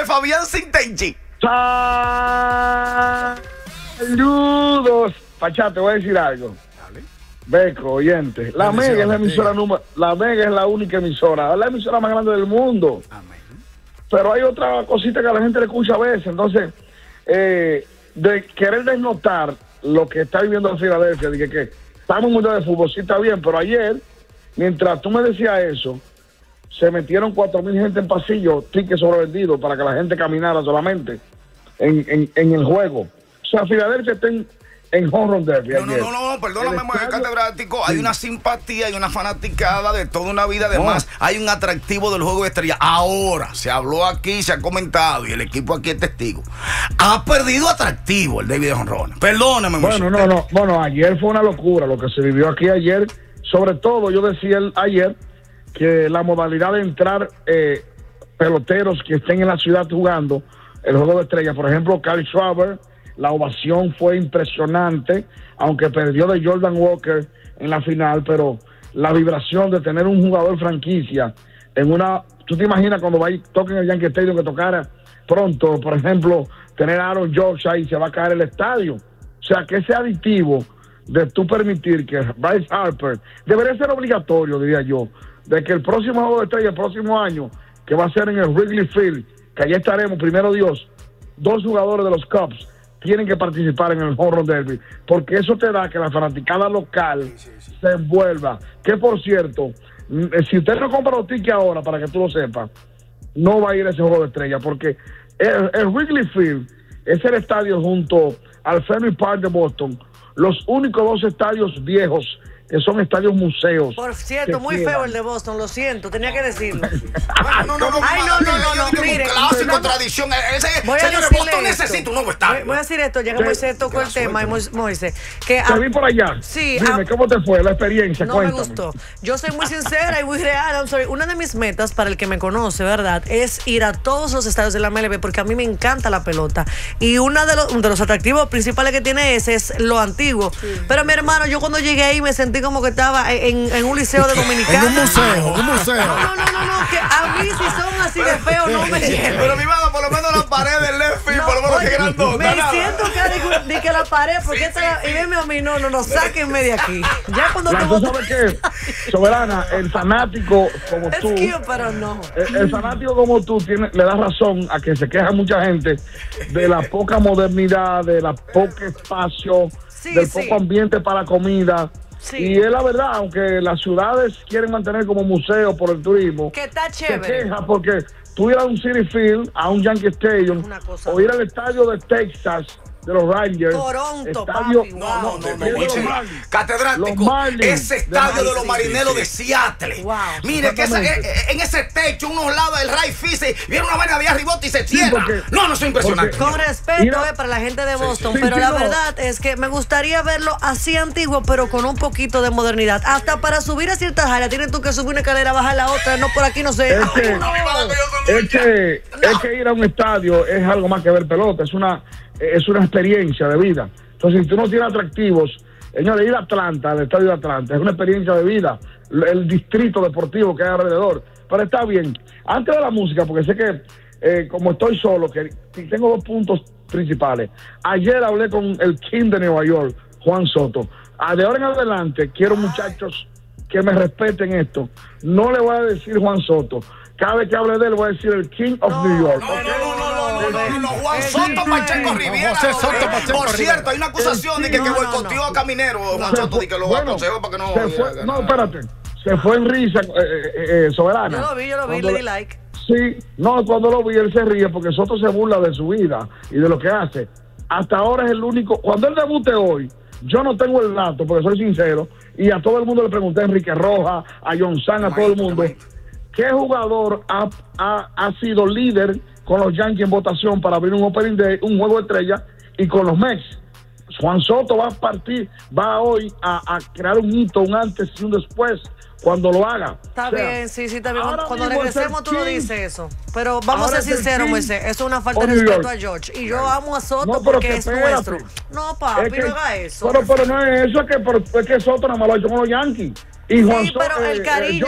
Fabián Sintenchi. Saludos. Pachá, te voy a decir algo. Beco, oyente. La Mega es la emisora la Mega es la única emisora, la emisora más grande del mundo. Amén. Pero hay otra cosita que a la gente le escucha a veces. Entonces, de querer desnotar lo que está viviendo en Filadelfia, de que estamos en un mundo de fútbol, sí está bien, pero ayer, mientras tú me decías eso, se metieron 4,000 gente en pasillo, tickets sobrevendidos para que la gente caminara solamente en el juego. O sea, Filadelfia está en Home Run Derby. No, perdóname, catedrático. Hay una simpatía, hay una fanaticada de toda una vida. Además, hay un atractivo del juego de estrella. Ahora, se habló aquí, se ha comentado, y el equipo aquí es testigo. Ha perdido atractivo el Derby de jonrones. Perdóname, Bueno, ayer fue una locura lo que se vivió aquí ayer. Sobre todo, yo decía ayer que la modalidad de entrar peloteros que estén en la ciudad jugando el juego de estrella, por ejemplo, Kyle Schwarber, la ovación fue impresionante, aunque perdió de Jordan Walker en la final, pero la vibración de tener un jugador franquicia en una... ¿Tú te imaginas cuando toquen el Yankee Stadium que tocara pronto, por ejemplo, tener a Aaron Judge ahí, se va a caer el estadio? O sea, que ese aditivo de tú permitir que Bryce Harper, debería ser obligatorio, diría yo, de que el próximo juego de estrella, el próximo año, que va a ser en el Wrigley Field, que allá estaremos, primero Dios, 2 jugadores de los Cubs tienen que participar en el Home Run Derby, porque eso te da que la fanaticada local se envuelva. Que por cierto, si usted no compra los tickets ahora, para que tú lo sepas, no va a ir a ese juego de estrella, porque el Wrigley Field es el estadio junto al Fenway Park de Boston, los únicos 2 estadios viejos que son estadios museos. Por cierto, muy feo el de Boston, lo siento, tenía que decirlo. No, mire. Clásico, tradición. Señores, Boston necesita un nuevo estadio. Voy a decir esto, ya que Moisés tocó el tema, Moisés. Te vi por allá. Sí. Dime, ¿cómo te fue la experiencia? No me gustó. Yo soy muy sincera y muy real. Una de mis metas, para el que me conoce, ¿verdad?, es ir a todos los estadios de la MLB, porque a mí me encanta la pelota. Y uno de los atractivos principales que tiene ese es lo antiguo. Sí. Pero mi hermano, yo cuando llegué ahí me sentí como que estaba en un liceo de Dominicana. En un museo. No, que a mí si son así de feos no me lleven. Pero mi mano, por lo menos la pared del left field, por lo menos que grandota. Me siento que la pared, porque y dime a mí, no, sáquenme de aquí. Ya cuando ¿tú sabes qué? Soberana, el fanático como tú. Pero no. El fanático como tú le da razón a que se queja mucha gente de la poca modernidad, de la poco espacio, del poco ambiente para comida. Sí. Y es la verdad, aunque las ciudades quieren mantener como museo por el turismo, que está chévere. Se queja porque tú ir a un City Field, a un Yankee Stadium, o ir al estadio de Texas, de los Rangers, Toronto, estadio, papi, no, catedrático, ese estadio de los marineros de Seattle. Wow. Mire que en ese techo, unos lados del right field, viene una vaina de arriba y se cierra. No, es impresionante. Con respeto para la gente de Boston, pero la verdad es que me gustaría verlo así antiguo, pero con un poquito de modernidad. Hasta para subir a ciertas áreas tienes tú que subir una escalera, bajar la otra, no por aquí, no sé. Es que ir a un estadio es algo más que ver pelota, es una experiencia de vida. Entonces, si tú no tienes atractivos, señores, ir a Atlanta, al estadio de Atlanta, es una experiencia de vida, el distrito deportivo que hay alrededor. Pero está bien. Antes de la música, porque sé que como estoy solo, que tengo 2 puntos principales. Ayer hablé con el King de Nueva York, Juan Soto. De ahora en adelante, quiero, muchachos, que me respeten esto. No le voy a decir Juan Soto. Cada vez que hable de él, voy a decir el King of New York. No, Juan Soto Pacheco Riviera. Por cierto, hay una acusación de que boicoteó a Caminero. Juan Soto, de que lo aconsejó para que no. No, espérate. Se fue en risa, Soberana. Yo lo vi, le di like. Sí, cuando lo vi, él se ríe porque Soto se burla de su vida y de lo que hace. Hasta ahora es el único. Cuando él debute hoy, yo no tengo el dato, porque soy sincero, y a todo el mundo le pregunté, a Enrique Rojas, a John San, a todo el mundo, ¿qué jugador ha sido líder con los Yankees en votación para abrir un Opening Day, un juego de estrella, y con los Mets? Juan Soto va hoy a crear un hito, un antes y un después, cuando lo haga. Está bien, sí, está bien. Cuando regresemos tú lo dices eso. Pero vamos a ser sinceros, Moisés, eso es una falta de respeto a George. Y yo amo a Soto porque es nuestro. No, papi, no haga eso. Pero no es eso, es que Soto nada más lo ha hecho con los Yankees. Y Juan Soto, pero el cariño